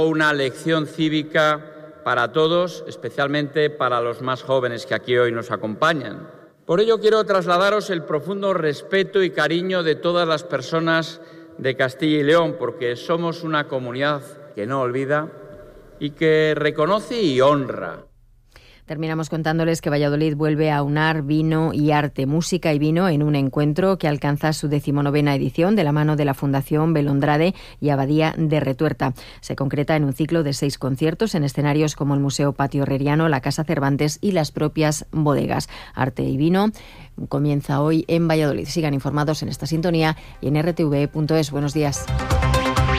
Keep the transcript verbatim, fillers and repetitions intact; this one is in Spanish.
Una lección cívica para todos, especialmente para los más jóvenes que aquí hoy nos acompañan. Por ello quiero trasladaros el profundo respeto y cariño de todas las personas de Castilla y León, porque somos una comunidad que no olvida y que reconoce y honra. Terminamos contándoles que Valladolid vuelve a aunar vino y arte, música y vino en un encuentro que alcanza su decimonovena edición de la mano de la Fundación Belondrade y Abadía de Retuerta. Se concreta en un ciclo de seis conciertos en escenarios como el Museo Patio Herreriano, la Casa Cervantes y las propias bodegas. Arte y vino comienza hoy en Valladolid. Sigan informados en esta sintonía y en r t v punto es. Buenos días.